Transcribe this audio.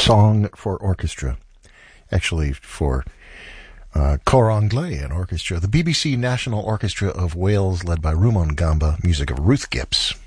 song for orchestra. Actually, for Cor Anglais, an orchestra. The BBC National Orchestra of Wales, led by Rumon Gamba, music of Ruth Gibbs.